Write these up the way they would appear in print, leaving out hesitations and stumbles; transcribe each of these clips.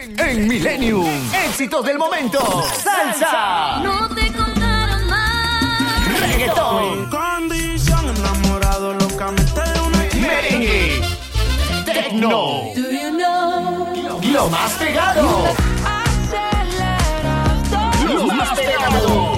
En Millennium, éxitos del momento. Salsa. No te contaron más. Reggaetón. Condición enamorado locamente de una Merengue. Tecno. Do you know? Lo más pegado. Lo más pegado.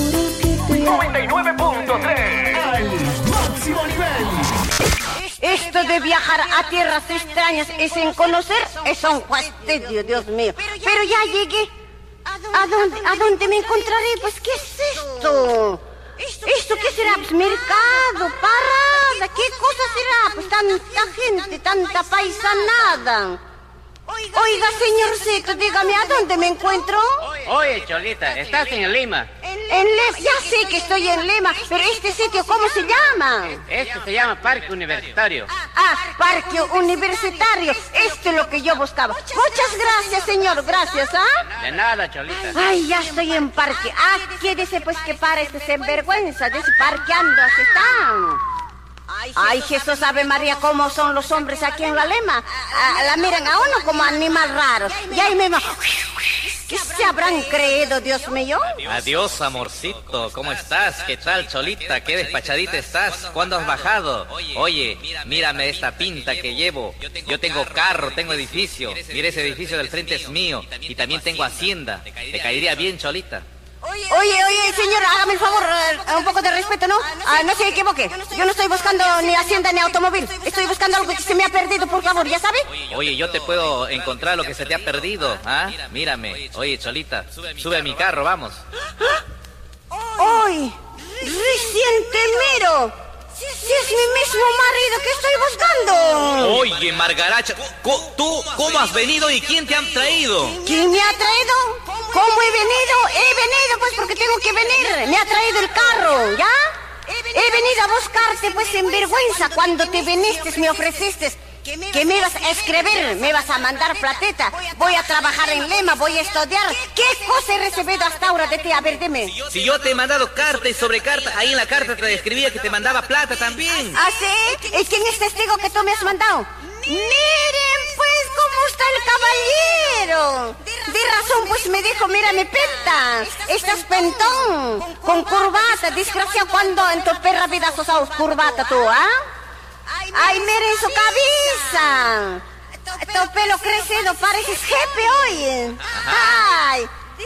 99.3. Al máximo nivel. Esto de viajar a tierras extrañas y sin conocer es un fastidio, Dios mío. Pero ya llegué. ¿A dónde me encontraré? Pues, ¿qué es esto? ¿Esto qué será? Pues mercado, parada, ¿qué cosa será? Pues tanta gente, tanta paisanada. Oiga, señorcito, dígame, ¿a dónde me encuentro? Oye, Cholita, estás en Lima. En Lima, ya sé que estoy en Lima, pero este sitio, ¿cómo se llama? Esto se llama Parque Universitario. Ah, Parque Universitario, esto es lo que yo buscaba. Muchas gracias, señor, gracias, ¿ah? De nada, Cholita. Ay, ya estoy en parque. Ah, quédese pues que para este sinvergüenza, desparqueando, así están. Ay, Jesús Ave María, cómo son los hombres aquí en la Lema. La miran a uno como animal raro. Y ahí mismo, ¿qué se habrán creído, Dios mío? Adiós, amorcito. ¿Cómo estás? ¿Qué tal, Cholita? ¿Qué despachadita estás? ¿Cuándo has bajado? Oye, mírame esta pinta que llevo. Yo tengo carro, tengo edificio. Mira, ese edificio del frente es mío. Y también tengo hacienda. Te caería bien, Cholita. Oye, señor, hágame el favor, un poco de respeto, ¿no? No se equivoque. Yo no estoy buscando ni hacienda ni automóvil. Estoy buscando algo que se me ha perdido, por favor, ¿ya sabe? Oye, yo te puedo encontrar lo que se te ha perdido, ¿ah? Mírame. Oye, Cholita, sube a mi carro, vamos. ¡Ay! ¡Recién te miro! ¡Si es mi mismo marido que estoy buscando! Oye, Margaracha, ¿tú cómo has venido y quién te han traído? ¿Quién me ha traído? ¿Cómo he venido? He venido pues porque tengo que venir. Me ha traído el carro, ¿ya? He venido a buscarte pues sin vergüenza. Cuando te viniste me ofreciste que me ibas a escribir, me ibas a mandar platita. Voy a trabajar en Lima, voy a estudiar. ¿Qué cosa he recibido hasta ahora de ti? A ver, dime. Si yo te he mandado carta y sobre carta, ahí en la carta te escribía que te mandaba plata también. ¿Ah, sí? ¿Y quién es testigo que tú me has mandado? Miren pues cómo está el caballero. De razón pues me dijo, mira mi penta, estás pentón, con corbata, desgraciado. ¿Cuándo en tu perra vida has usado corbata tú, ah? Ay, miren su cabeza. Tu pelo crecido, pareces jefe hoy. Ay,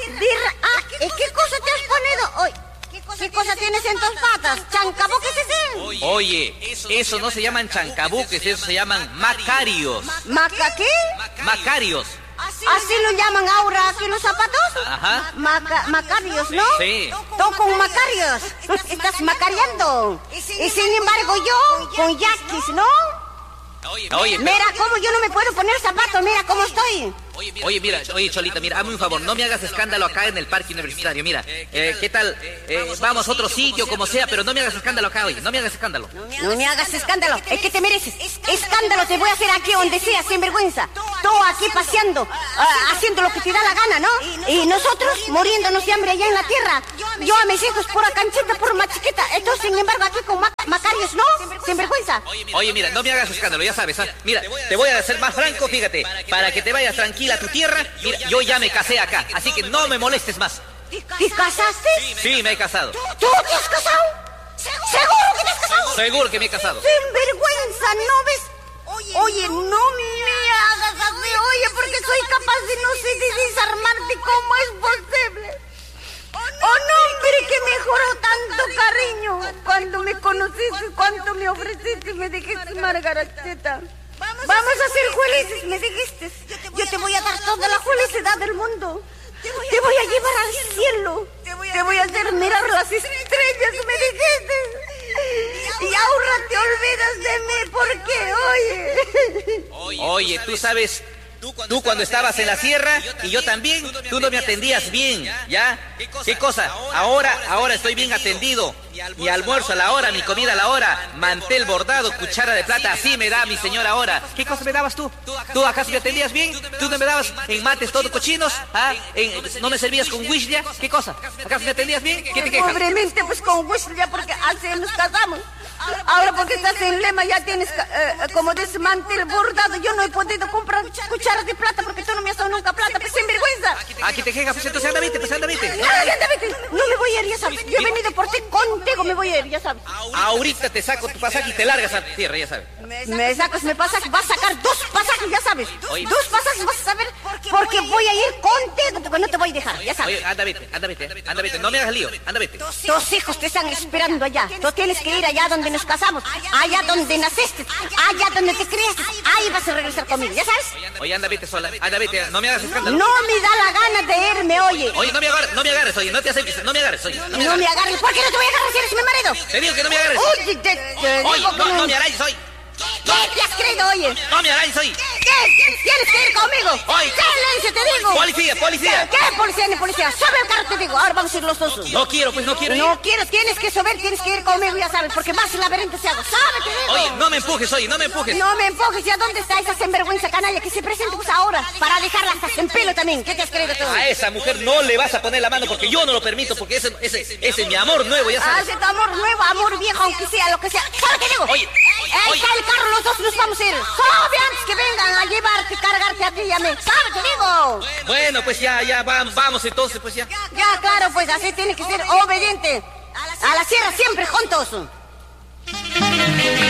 ¿y qué cosa te has ponido hoy? ¿Qué cosa tienes en tus patas? ¿Chancabuques ese? Oye, eso no se llaman chancabuques, eso se llaman macarios. ¿Maca qué? Macarios. ¿Así lo llaman ahora aquí los zapatos? Ajá. Macarios, ¿no? Sí. Tú con macarios. Estás macareando. Y sin embargo yo con yaquis, ¿no? Oye, Mira cómo yo no me puedo poner zapatos, mira cómo estoy. Oye, mira, Cholita, mira, hazme un favor, no me hagas escándalo acá en el parque universitario, mira, ¿qué tal? Vamos a otro sitio, como sea, pero no me hagas escándalo acá, oye, no me hagas escándalo. No me hagas escándalo, es que te mereces. Escándalo te voy a hacer aquí donde sea, sin vergüenza. Tú aquí paseando, haciendo lo que te da la gana, ¿no? Y nosotros muriéndonos de hambre allá en la tierra. Yo a mis hijos pura canchita, pura machiqueta. Entonces, sin embargo, aquí con macarios, ¿no? Sin vergüenza. Oye, mira, no me hagas escándalo, ya sabes, ¿ah? Mira, te voy a ser más franco, fíjate, para que te vayas tranquila a tu tierra. Mira, yo ya me casé acá, así que no me molestes más. ¿Te casaste? Sí, me he casado. ¿Tú te has casado? ¿Seguro que te has casado? Seguro que me he casado. Sin vergüenza, ¿no ves? Oye, no me hagas así, oye, porque soy capaz de no sé de desarmarte. ¿Cómo es posible? Oh, no, hombre, que mejoró tanto cariño. Cuando me conociste, cuánto me ofreciste, me dijiste, Margaracheta, vamos a ser felices, me dijiste. Yo te voy a dar toda la felicidad del mundo. Te voy a llevar al cielo. Te voy a hacer mirar las estrellas, me dijiste. Y ahora te olvidas de mí, porque, Oye, tú sabes, tú cuando estabas en la sierra y yo también, tú no me atendías bien, ¿ya? ¿Qué cosa? Ahora estoy bien atendido. Mi almuerzo a la hora, mi comida a la hora, mantel bordado, cuchara de plata, así me da mi señora ahora. ¿Qué cosa me dabas tú? ¿Tú acaso me atendías bien? ¿Tú no me dabas en mates todos cochinos? ¿Ah? ¿No me servías con wishya? ¿Qué cosa? ¿Acaso me atendías bien? ¿Qué te quejas? Pobremente, pues con wishya, porque así nos casamos. Ahora porque estás en Lema ya tienes como desmantel bordado. Yo no he podido comprar cucharas de plata porque tú no me has dado nunca plata. jeja, pues entonces anda, vete, pues anda, vete. Anda, vete. No me voy a ir, ya sabes. Yo he venido por ti, contigo me voy a ir, ya sabes. Ahorita te saco tu pasaje y te largas a tierra, ya sabes. Me sacas mi pasaje, vas a sacar 2 pasajes, ya sabes. Oye. 2 pasajes vas a saber, porque voy a ir contigo, porque no te voy a dejar, ya sabes. Oye, anda, vete, no me hagas lío, anda, vete. Tus hijos te están esperando allá. Tú tienes que ir allá donde nos casamos, allá donde naciste, allá donde te criaste. Ahí vas a regresar conmigo, ¿ya sabes? Oye, anda, vete sola, anda, vete, no me hagas escándalo. No me da la gana de irme, oye. Oye, no me agarres, oye, no te acerques, no me agarres, oye. No me agarres, ¿por qué no te voy a agarrar si eres mi marido? Te digo que no me agarres. Oye, te Oye, digo que no me arañes, oye. ¿Qué te has creído, oye? No me arañes, oye. ¿Qué? ¿Tienes que ir conmigo? Oye. Silencio, te digo. Policía. ¿Qué policía ni policía? Sube el carro, te digo. Ahora vamos a ir los dos. No quiero ir. No quieres, tienes que subir, tienes que ir conmigo, ya sabes, porque más el laberinto se hago. ¿Sabes, te digo? Oye, no me empujes, oye, no me empujes. No me empujes, ¿ya dónde está esa sinvergüenza canalla que se presenta pues ahora? Para dejarla hasta en pelo también. ¿Qué te has creído tú? A esa mujer no le vas a poner la mano porque yo no lo permito, porque ese es mi amor nuevo, ya sabes. Hace tu amor nuevo, amor viejo, aunque sea lo que sea. ¿Sabes qué digo? Oye. Ahí está el carro, los dos nos vamos a ir. Sube antes que vengan a llevarte, cargarte a ti y a mí. ¿Sabes qué digo? Bueno, pues ya, vamos entonces, pues ya. Ya, claro, pues así tiene que ser obediente. A la sierra siempre juntos.